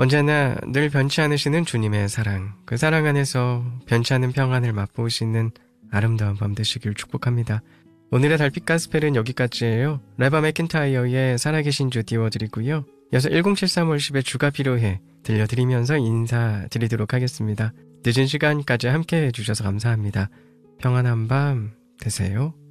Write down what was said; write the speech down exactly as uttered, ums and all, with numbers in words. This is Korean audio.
언제나 늘 변치 않으시는 주님의 사랑, 그 사랑 안에서 변치 않는 평안을 맛보시는 아름다운 밤 되시길 축복합니다. 오늘의 달빛 가스펠은 여기까지예요. 레바 맥킨타이어의 살아계신 주 띄워드리고요. 이어서 일공칠삼 월십의 주가 필요해 들려드리면서 인사드리도록 하겠습니다. 늦은 시간까지 함께 해주셔서 감사합니다. 평안한 밤 되세요.